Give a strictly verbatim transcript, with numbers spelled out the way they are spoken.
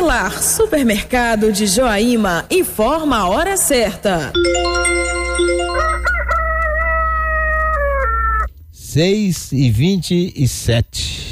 Popular, Supermercado de Joaíma, informa a hora certa. seis e vinte e sete.